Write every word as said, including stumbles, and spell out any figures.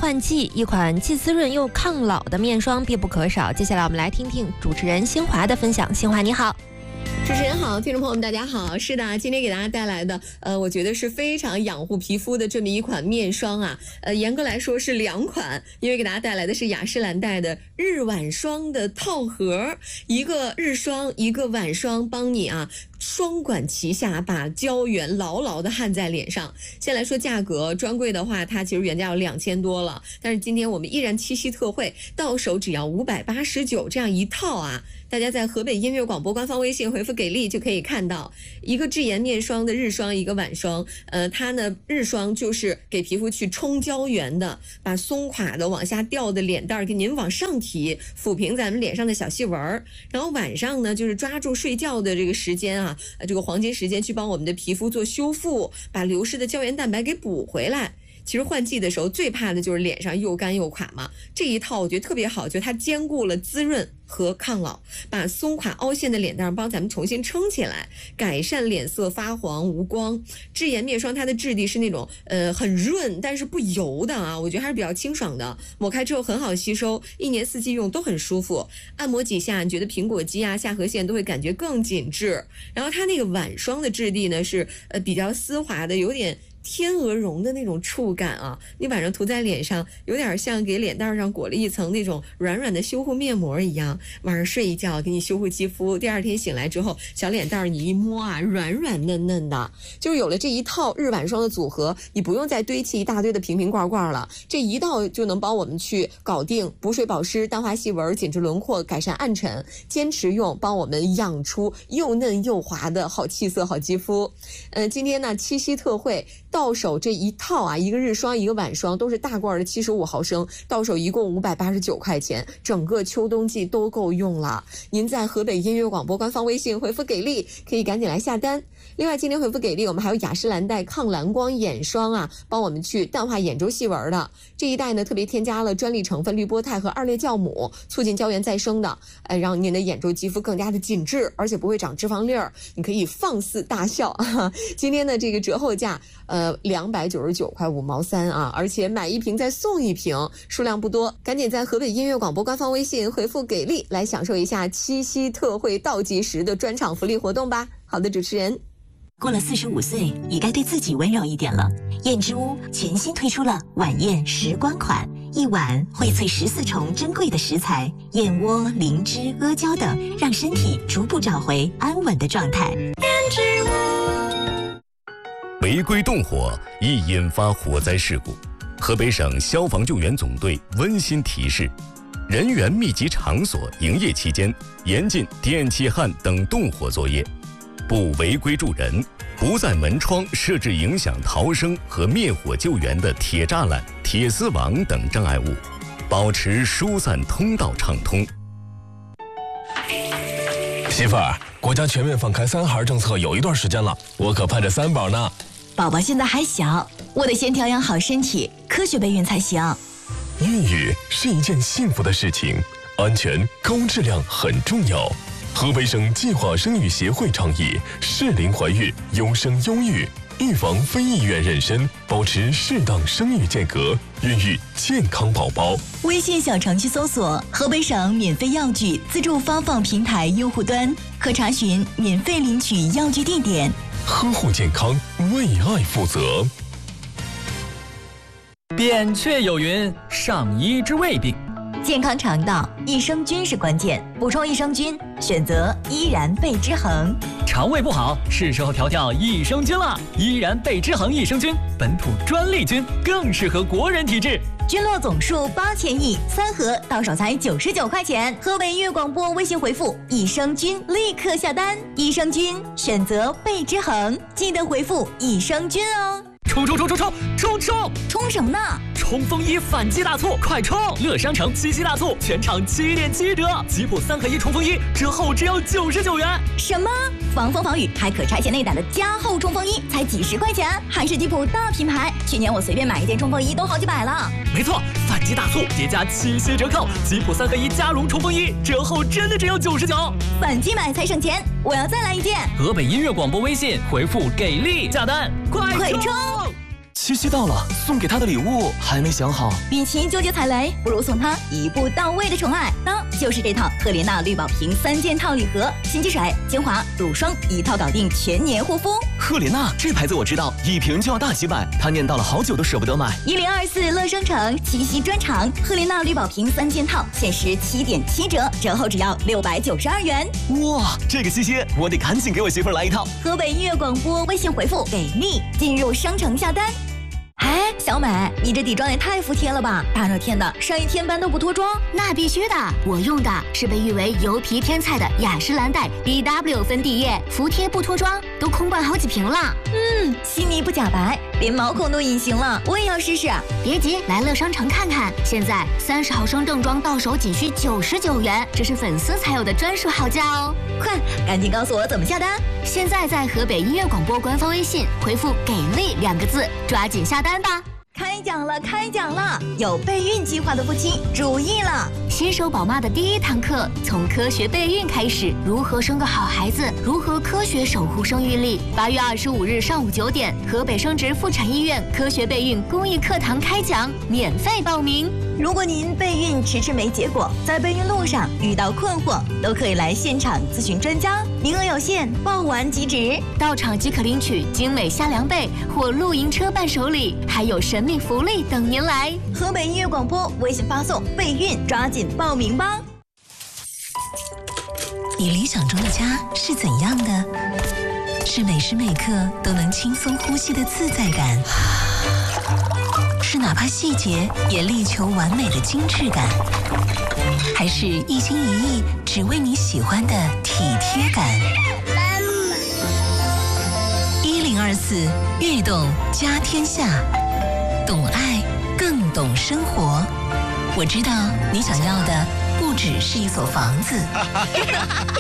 换季，一款既滋润又抗老的面霜必不可少。接下来我们来听听主持人新华的分享。新华你好。 主持人好，听众朋友们大家好。是的，今天给大家带来的呃我觉得是非常养护皮肤的这么一款面霜啊。呃严格来说是两款，因为给大家带来的是雅诗兰黛的日晚霜的套盒，一个日霜一个晚霜，帮你啊双管齐下，把胶原牢牢的焊在脸上。先来说价格，专柜的话它其实原价要两千多了，但是今天我们依然七夕特惠，到手只要五百八十九，这样一套啊。大家在河北音乐广播官方微信回复给力就可以看到一个智颜面霜的日霜，一个晚霜。呃，它呢日霜就是给皮肤去冲胶原的，把松垮的往下掉的脸蛋给您往上提，抚平咱们脸上的小细纹。然后晚上呢就是抓住睡觉的这个时间啊，这个黄金时间去帮我们的皮肤做修复，把流失的胶原蛋白给补回来。其实换季的时候最怕的就是脸上又干又垮嘛，这一套我觉得特别好，就它兼顾了滋润和抗老，把松垮凹陷的脸蛋帮咱们重新撑起来，改善脸色发黄无光。智颜面霜它的质地是那种呃很润但是不油的啊，我觉得还是比较清爽的，抹开之后很好吸收，一年四季用都很舒服。按摩几下你觉得苹果肌啊下颌线都会感觉更紧致。然后它那个晚霜的质地呢是呃比较丝滑的，有点天鹅绒的那种触感啊，你晚上涂在脸上有点像给脸蛋上裹了一层那种软软的修护面膜一样，晚上睡一觉给你修护肌肤，第二天醒来之后小脸蛋你一摸啊软软嫩嫩的。就是有了这一套日晚霜的组合，你不用再堆砌一大堆的瓶瓶罐罐了，这一道就能帮我们去搞定补水保湿、淡化细纹、紧致轮廓、改善暗沉，坚持用帮我们养出又嫩又滑的好气色好肌肤。呃，今天呢七夕特惠到手这一套啊，一个日霜一个晚霜都是大罐的七十五毫升，到手一共五百八十九块钱，整个秋冬季都够用了。您在河北音乐广播官方微信回复给力，可以赶紧来下单。另外今天回复给力，我们还有雅诗兰黛抗蓝光眼霜啊，帮我们去淡化眼周细纹的。这一代呢特别添加了专利成分氯波肽和二裂酵母，促进胶原再生的，呃，让您的眼周肌肤更加的紧致，而且不会长脂肪粒儿，你可以放肆大笑。今天的这个折后价呃两百九十九块五毛三啊，而且买一瓶再送一瓶，数量不多，赶紧在河北音乐广播官方微信回复给力来享受一下七夕特惠倒计时的专场福利活动吧。好的，主持人。 过了四十五岁，也该对自己温柔一点了。燕之屋全新推出了晚宴时光款，一碗荟萃十四重珍贵的食材，燕窝、灵芝、阿胶等，让身体逐步找回安稳的状态。燕之屋。 违规动火易引发火灾事故，河北省消防救援总队温馨提示：人员密集场所营业期间，严禁电气焊等动火作业。不违规助人，不在门窗设置影响逃生和灭火救援的铁栅栏、铁丝网等障碍物，保持疏散通道畅通。 媳妇儿，国家全面放开三孩政策有一段时间了，我可盼着三宝呢。 宝宝现在还小，我得先调养好身体，科学备孕才行。 孕育是一件幸福的事情，安全高质量很重要。河北省计划生育协会倡议适龄怀孕，优生优育，预防非意愿妊娠，保持适当生育间隔，孕育健康宝宝。 微信小程序搜索河北省免费药具自助发放平台用户端，可查询免费领取药具地点。 呵护健康，为爱负责。 扁鹊有云：上医之未病。 健康肠道，益生菌是关键，补充益生菌，选择依然贝之恒。 肠胃不好，是时候调调益生菌了。依然贝之恒益生菌，本土专利菌，更适合国人体质。 菌落总数八千亿，三盒到手才九十九块钱。河北音乐广播微信回复益生菌，立刻下单。益生菌选择贝之恒，记得回复益生菌哦。 冲冲冲冲冲冲冲！ 冲什么呢？ 冲锋衣反击大促，快冲！乐商城七夕大促，全场七点七折，吉普三合一冲锋衣折后只要九十九元。 什么？防风防雨还可拆卸内胆的加厚冲锋衣，才几十块钱，还是吉普大品牌。去年我随便买一件冲锋衣都好几百了。 没错，反击大促叠加七夕折扣，吉普三合一加绒冲锋衣折后真的只要九十九。 反击买才省钱，我要再来一件。 河北音乐广播微信回复给力下单，快快冲！ 七夕到了，送给她的礼物还没想好。 与其纠结踩雷，不如送她一步到位的宠爱。那就是这套赫莲娜绿宝瓶三件套礼盒，洗洁水、精华、乳霜一套搞定全年护肤。 赫莲娜这牌子我知道，一瓶就要大几百，她念叨了好久都舍不得买。 一零二四乐商城七夕专场，赫莲娜绿宝瓶三件套限时七点七折，折后只要六百九十二元。 哇，这个七夕我得赶紧给我媳妇儿来一套。 河北音乐广播微信回复给力进入商城下单。哎，小美，你这底妆也太服帖了吧！大热天的，上一天班都不脱妆？ 那必须的，我用的是被誉为油皮天菜的雅诗兰黛 B W 粉底液，服帖不脱妆，都空灌好几瓶了。 嗯，细腻不假白，连毛孔都隐形了，我也要试试。 别急，来乐商城看看，现在三十毫升正装到手仅需九十九元，这是粉丝才有的专属好价哦！ 快，赶紧告诉我怎么下单！ 现在在河北音乐广播官方微信回复“给力”两个字，抓紧下单吧！ 开讲了，开讲了！有备孕计划的夫妻注意了， 新手宝妈的第一堂课，从科学备孕开始，如何生个好孩子，如何科学守护生育力。八月二十五日上午九点，河北生殖妇产医院科学备孕公益课堂开讲，免费报名。 如果您备孕迟迟没结果，在备孕路上遇到困惑，都可以来现场咨询专家，名额有限，报完即止。 到场即可领取精美虾凉被或露营车伴手礼，还有神秘福利等您来。 河北音乐广播微信发送备孕，抓紧报名吧。 你理想中的家是怎样的？是每时每刻都能轻松呼吸的自在感，是哪怕细节也力求完美的精致感，还是一心一意只为你喜欢的体贴感？一零二四悦动家天下，懂爱更懂生活。我知道你想要的不只是一所房子。